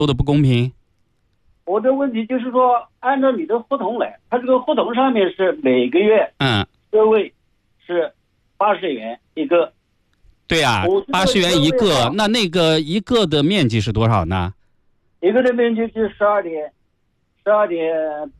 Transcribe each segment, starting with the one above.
说的不公平？ 我的问题就是说，按照你的合同来，他这个合同上面是每个月车位是80元一个。 对啊，80元一个，那个一个的面积是多少呢？ 一个的面积是12.8，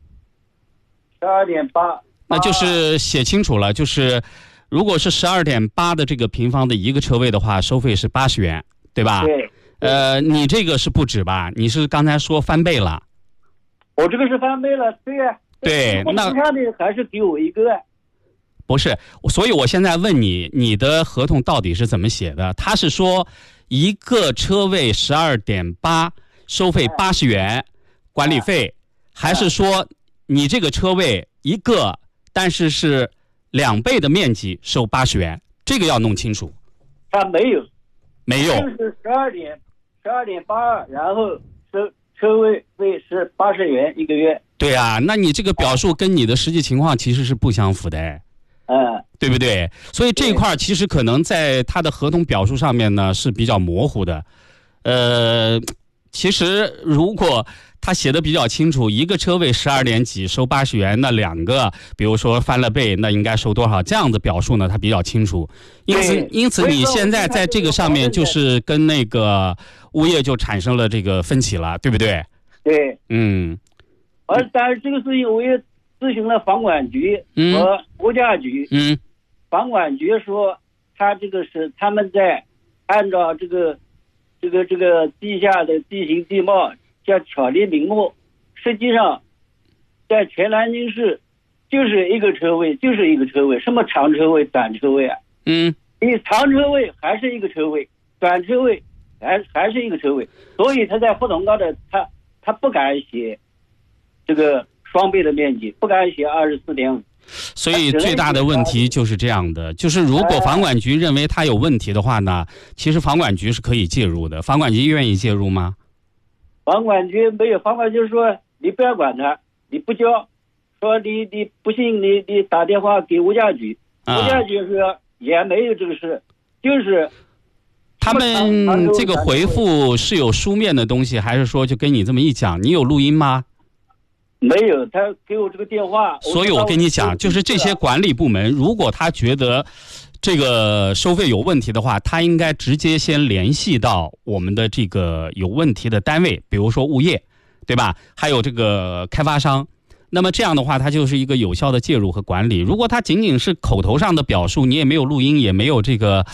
那就是写清楚了，就是如果是12.8的这个平方的一个车位的话，收费是80元，对吧？ 对。 你这个是不止吧？你是刚才说翻倍了？ 我这个是翻倍了，对呀。 对，那上面还是给我一个。 不是，所以我现在问你，你的合同到底是怎么写的？他是说一个车位12.8，收费80元管理费，还是说你这个车位一个，但是是2倍的面积收80元？这个要弄清楚。 他没有， 就是 12.82，然后车位费是80元一个月。 对啊，那你这个表述跟你的实际情况其实是不相符的，对不对？所以这一块其实可能在他的合同表述上面呢是比较模糊的。其实如果他写的比较清楚，一个车位12点几收80元，那2个比如说翻了倍，那应该收多少？这样的表述呢，它比较清楚。因此你现在在这个上面就是跟那个物业就产生了这个分歧了，对不对？ 对。但是这个事情我也咨询了房管局和物价局。房管局说他这个是他们在按照这个地下的地形地貌叫巧立名目，实际上在全南京市就是一个车位，什么长车位短车位啊？你长车位还是一个车位，短车位还是一个车位，所以他在合同高的他不敢写这个双倍的面积，不敢写24.5。 所以最大的问题就是这样的，就是如果房管局认为他有问题的话呢，其实房管局是可以介入的。房管局愿意介入吗？ 房管局没有，房管局说你不要管他，你不交，说你不信你打电话给物价局，物价局说也没有这个事，就是他们这个回复是有书面的东西，还是说就跟你这么一讲？你有录音吗？ 没有，他给我这个电话。 所以我跟你讲，就是这些管理部门，如果他觉得这个收费有问题的话，他应该直接先联系到我们的这个有问题的单位，比如说物业，对吧？还有这个开发商。那么这样的话，它就是一个有效的介入和管理。如果它仅仅是口头上的表述，你也没有录音，也没有这个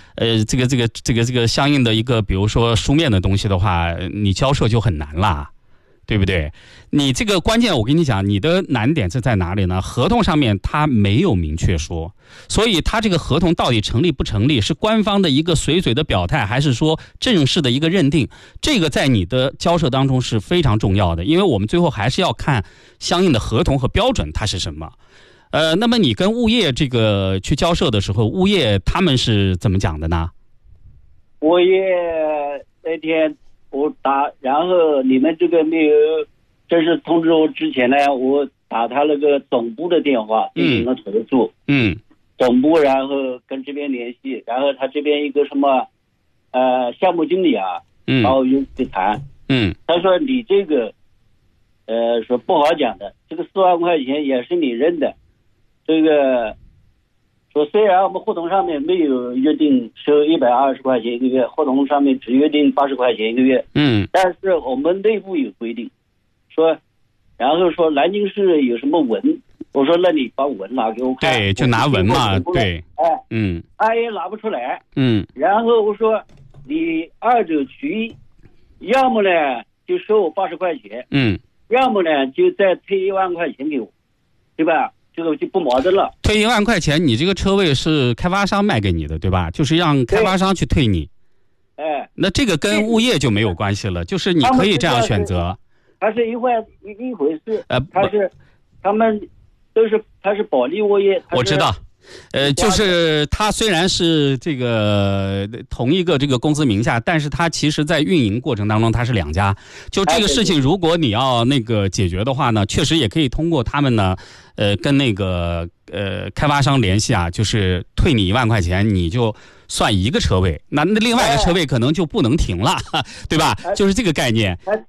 相应的一个，比如说书面的东西的话，你交涉就很难啦。对不对？你这个关键我跟你讲，你的难点是在哪里呢？合同上面它没有明确说，所以它这个合同到底成立不成立，是官方的一个随嘴的表态，还是说正式的一个认定？这个在你的交涉当中是非常重要的，因为我们最后还是要看相应的合同和标准它是什么。那么你跟物业这个去交涉的时候，物业他们是怎么讲的呢？ 物业那天我打，然后你们这个没有正式通知我之前呢，我打他那个总部的电话进行了投诉。总部然后跟这边联系，然后他这边一个什么项目经理啊，把我约去谈。他说你这个说不好讲的，这个4万块钱也是你认的，这个说虽然我们合同上面没有约定收120块钱一个月，合同上面只约定80块钱一个月，但是我们内部有规定，说，然后说南京市有什么文，我说那你把文拿给我看， 对，就拿文嘛，对， 他也拿不出来，然后我说你2者取一，要么呢就收我80块钱，要么呢就再退1万块钱给我，对吧？这个就不矛盾了。 退1万块钱，你这个车位是开发商卖给你的，对吧？就是让开发商去退你。那这个跟物业就没有关系了，就是你可以这样选择。 它是一回事。他们他是保利物业。 我知道。就是它虽然是这个同一个这个公司名下，但是它其实在运营过程当中它是2家。就这个事情，如果你要那个解决的话呢，确实也可以通过他们呢，跟那个开发商联系啊，就是退你1万块钱，你就算一个车位，那另外一个车位可能就不能停了，对吧？就是这个概念。